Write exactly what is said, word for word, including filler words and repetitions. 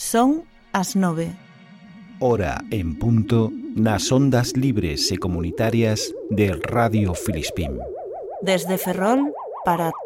Son as nove. Hora en punto nas ondas libres e comunitarias de Radio Filispín. Desde Ferrol para